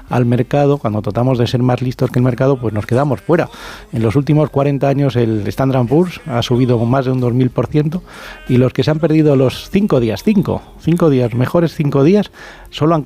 al mercado, cuando tratamos de ser más listos que el mercado, pues nos quedamos fuera. En los últimos 40 años el Standard & Poor's ha subido más de un 2000%, y los que se han perdido los 5 días, mejores 5 días, solo han